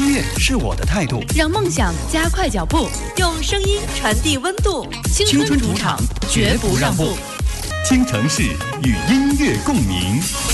音乐是我的态度， 让梦想加快脚步， 用声音传递温度。 青春主场，绝不让步。 倾城市与音乐共鸣。